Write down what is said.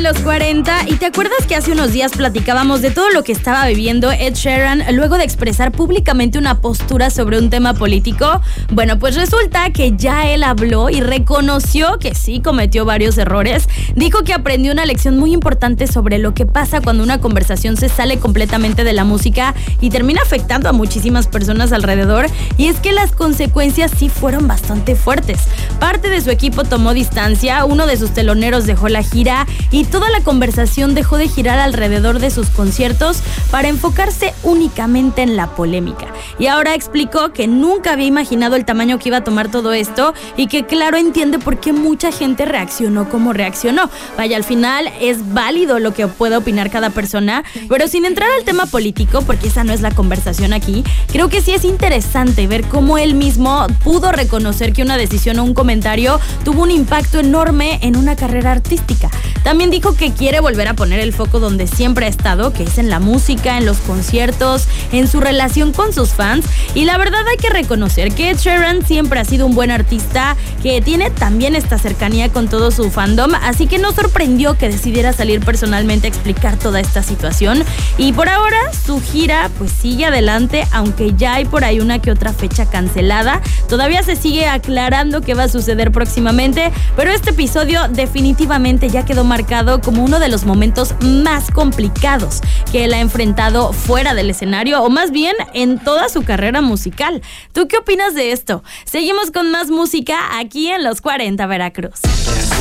en los 40. ¿Y te acuerdas que hace unos días platicábamos de todo lo que estaba viviendo Ed Sheeran luego de expresar públicamente una postura sobre un tema político? Bueno, pues resulta que ya él habló y reconoció que sí cometió varios errores. Dijo que aprendió una lección muy importante sobre lo que pasa cuando una conversación se sale completamente de la música y termina afectando a muchísimas personas alrededor. Y es que las consecuencias sí fueron bastante fuertes. Parte de su equipo tomó distancia, uno de sus teloneros dejó la gira y toda la conversación dejó de girar alrededor de sus conciertos para enfocarse únicamente en la polémica. Y ahora explicó que nunca había imaginado el tamaño que iba a tomar todo esto y que claro entiende por qué mucha gente reaccionó como reaccionó. Vaya, al final es válido lo que pueda opinar cada persona, pero sin entrar al tema político, porque esa no es la conversación aquí, creo que sí es interesante ver cómo él mismo pudo reconocer que una decisión o un comentario tuvo un impacto enorme en una carrera artística. También dijo que quiere volver a poner el foco donde siempre ha estado, que es en la música, en los conciertos, en su relación con sus fans. Y la verdad hay que reconocer que Ed Sheeran siempre ha sido un buen artista, que tiene también esta cercanía con todo su fandom, así que no sorprendió que decidiera salir personalmente a explicar toda esta situación. Y por ahora su gira pues sigue adelante, aunque ya hay por ahí una que otra fecha cancelada. Todavía se sigue aclarando qué va a suceder próximamente, pero este episodio definitivamente ya quedó marcado como uno de los momentos más complicados que él ha enfrentado fuera del escenario, o más bien en toda su carrera musical. ¿Tú qué opinas de esto? Seguimos con más música aquí en Los 40 Veracruz.